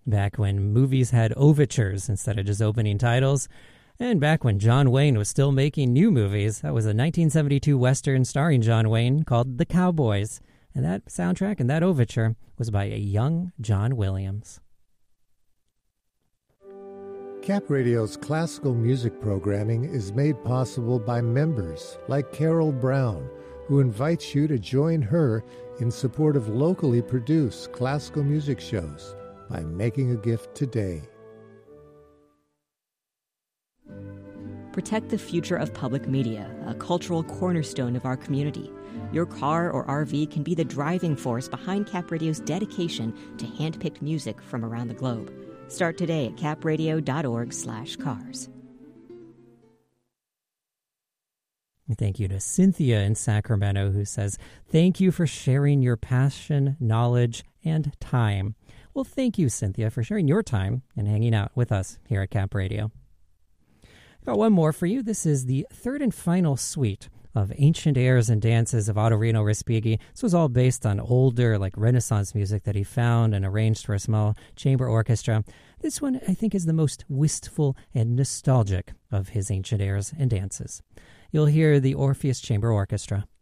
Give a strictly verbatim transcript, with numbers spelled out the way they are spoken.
back when movies had overtures instead of just opening titles, and back when John Wayne was still making new movies. That was a nineteen seventy-two Western starring John Wayne called The Cowboys, and that soundtrack and that overture was by a young John Williams. Cap Radio's classical music programming is made possible by members like Carol Brown, who invites you to join her in support of locally produced classical music shows by making a gift today. Protect the future of public media, a cultural cornerstone of our community. Your car or R V can be the driving force behind Cap Radio's dedication to hand-picked music from around the globe. Start today at capradio.org slash cars. Thank you to Cynthia in Sacramento, who says, thank you for sharing your passion, knowledge, and time. Well, thank you, Cynthia, for sharing your time and hanging out with us here at Cap Radio. I've got one more for you. This is the third and final suite of Ancient Airs and Dances of Ottorino Respighi. This was all based on older, like Renaissance music that he found and arranged for a small chamber orchestra. This one, I think, is the most wistful and nostalgic of his Ancient Airs and Dances. You'll hear the Orpheus Chamber Orchestra.